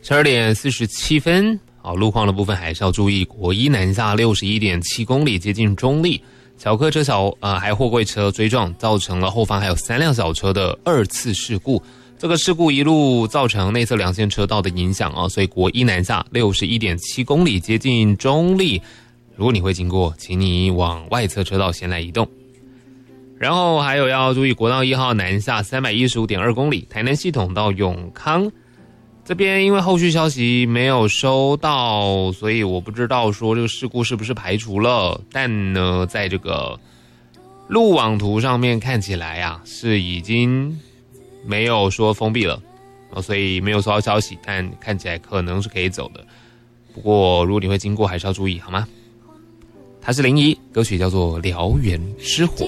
12:47，好，路况的部分还是要注意，国一南下61.7公里，接近中立，小客车还有货柜车追撞，造成了后方还有3辆小车的2次事故。这个事故一路造成内侧2线车道的影响啊，所以国一南下61.7公里，接近中立。如果你会经过，请你往外侧车道先来移动。然后还有要注意国道1号南下315.2公里，台南系统到永康这边，因为后续消息没有收到，所以我不知道说这个事故是不是排除了。但呢，在这个路网图上面看起来啊，是已经没有说封闭了，所以没有收到消息，但看起来可能是可以走的。不过如果你会经过，还是要注意好吗？它是林怡，歌曲叫做《燎原之火》。